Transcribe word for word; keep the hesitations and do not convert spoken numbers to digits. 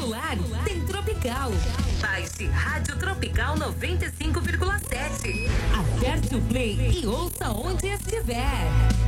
celular tem Tropical. Baixe Rádio Tropical noventa e cinco vírgula sete. Aperte o play e ouça onde estiver.